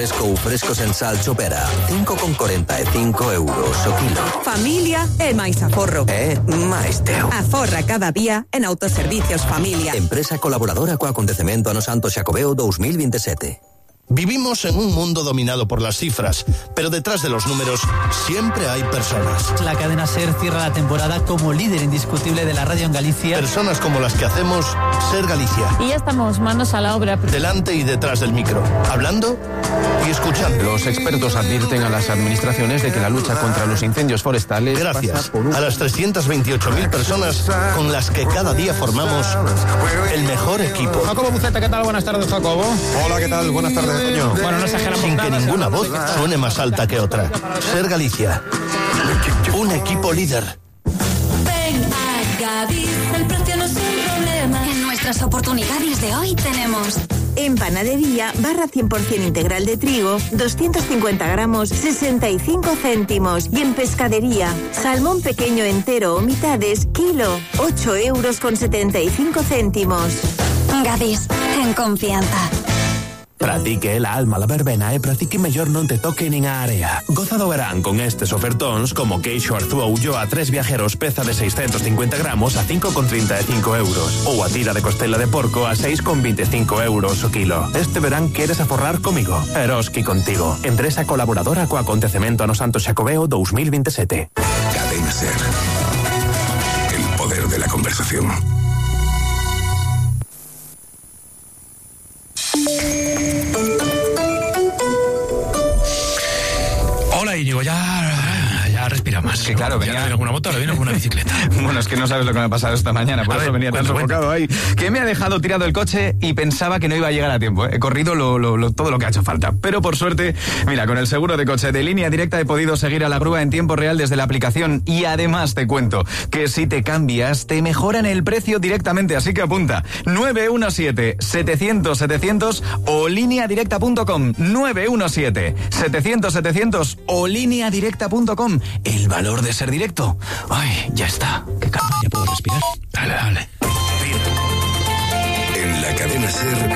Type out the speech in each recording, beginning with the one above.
Fresco sen sal Chopera, 5,45 euros o kilo. Familia é máis aforro. Máis teo. Aforra cada día en Autoservicios Familia. Empresa colaboradora co acontecemento ano Santo Xacobeo 2027. Vivimos en un mundo dominado por las cifras, pero detrás de los números siempre hay personas. La cadena SER cierra la temporada como líder indiscutible de la radio en Galicia. Personas como las que hacemos SER Galicia. Y ya estamos manos a la obra. Delante y detrás del micro, hablando y escuchando. Los expertos advierten a las administraciones de que la lucha contra los incendios forestales... Gracias a las 328.000 personas con las que cada día formamos el mejor equipo. Jacobo Buceta, ¿qué tal? Buenas tardes, Jacobo. Hola, ¿qué tal? Buenas tardes. Bueno, no sin que ninguna voz suene más alta que otra. SER Galicia, un equipo líder. Ven a Gadis, el precio no es un problema. En nuestras oportunidades de hoy tenemos en panadería, barra 100% integral de trigo, 250 gramos, 65 céntimos. Y en pescadería, salmón pequeño entero o mitades, kilo, 8,75 euros. Gadis, en confianza. Practique la alma la verbena e practique mellor non te toque nin a area. Goza do verán con estes ofertóns como queixo arzuollo a 3 viajeros peza de 650 gramos a 5,35 euros ou a tira de costela de porco a 6,25 euros o kilo. Este verán queres aforrar comigo. Eroski contigo. Empresa colaboradora co acontecemento ano Santo Xacobeo 2027. Cadena SER. El poder de la conversación. Hola Íñigo, ya respira más. Que claro, venía en alguna moto, ahora viene con una bicicleta. Bueno, es que no sabes lo que me ha pasado esta mañana, por eso venía tan sofocado ahí. Que me ha dejado tirado el coche y pensaba que no iba a llegar a tiempo. He corrido todo lo que ha hecho falta. Pero por suerte, mira, con el seguro de coche de Línea Directa he podido seguir a la grúa en tiempo real desde la aplicación. Y además te cuento que si te cambias, te mejoran el precio directamente. Así que apunta, 917-700-700 o lineadirecta.com. 917-700-700 o lineadirecta.com. El valor de ser directo. Ay, ya está. Qué calma, ya puedo respirar. Dale. En la cadena SER,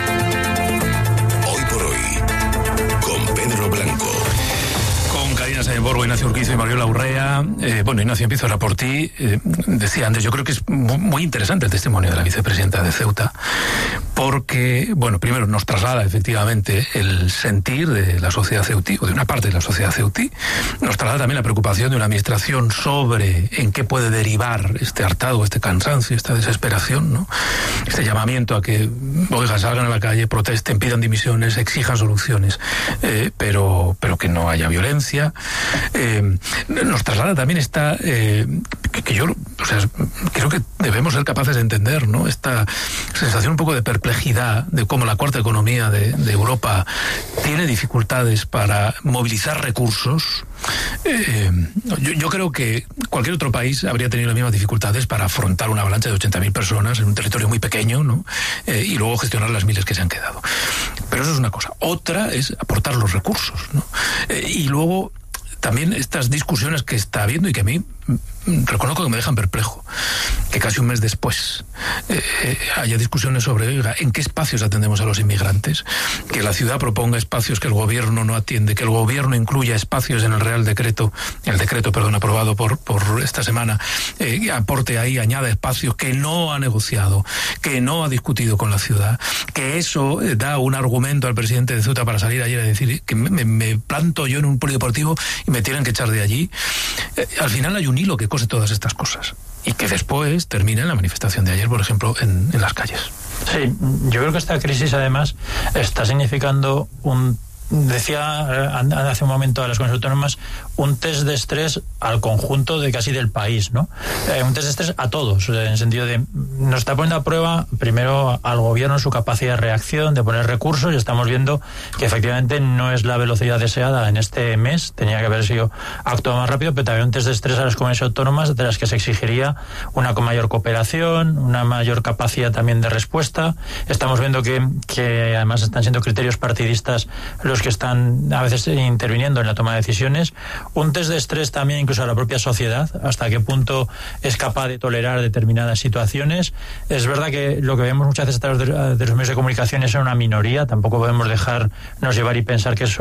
hoy por hoy, con Pedro Blanco. Con Karina Sainz-Borgo, Ignacio Urquizo y Mariola Urrea. Bueno, Ignacio, empiezo ahora por ti. Decía antes, yo creo que es muy interesante el testimonio de la vicepresidenta de Ceuta, porque, bueno, primero nos traslada efectivamente el sentir de la sociedad ceutí, o de una parte de la sociedad ceutí, nos traslada también la preocupación de una administración sobre en qué puede derivar este hartazgo, este cansancio, esta desesperación, ¿no? Este llamamiento a que, oiga, salgan a la calle, protesten, pidan dimisiones, exijan soluciones, pero que no haya violencia. Nos traslada también esta que yo, o sea, creo que debemos ser capaces de entender, ¿no? Esta sensación un poco de perplejidad de cómo la cuarta economía de Europa tiene dificultades para movilizar recursos. Yo creo que cualquier otro país habría tenido las mismas dificultades para afrontar una avalancha de 80.000 personas en un territorio muy pequeño, ¿no? Y luego gestionar las miles que se han quedado. Pero eso es una cosa. Otra es aportar los recursos, ¿no? Y luego también estas discusiones que está habiendo y que a mí reconozco que me dejan perplejo, que casi un mes después haya discusiones sobre, oiga, en qué espacios atendemos a los inmigrantes, que la ciudad proponga espacios que el gobierno no atiende, que el gobierno incluya espacios en el decreto aprobado por esta semana, aporte ahí, añada espacios que no ha negociado, que no ha discutido con la ciudad, que eso da un argumento al presidente de Ceuta para salir ayer a decir que me planto yo en un polideportivo y me tienen que echar de allí. Al final hay un hilo que cose todas estas cosas y que después termina en la manifestación de ayer, por ejemplo, en las calles. Sí, yo creo que esta crisis además está significando decía hace un momento a las comunidades autónomas, un test de estrés al conjunto de casi del país, ¿no? Un test de estrés a todos, en el sentido de nos está poniendo a prueba primero al gobierno su capacidad de reacción, de poner recursos, y estamos viendo que efectivamente no es la velocidad deseada en este mes, tenía que haber sido actuado más rápido, pero también un test de estrés a las comunidades autónomas de las que se exigiría una mayor cooperación, una mayor capacidad también de respuesta. Estamos viendo que además están siendo criterios partidistas los que están a veces interviniendo en la toma de decisiones. Un test de estrés también incluso a la propia sociedad, hasta qué punto es capaz de tolerar determinadas situaciones. Es verdad que lo que vemos muchas veces a través de los medios de comunicación es una minoría, tampoco podemos dejarnos llevar y pensar que eso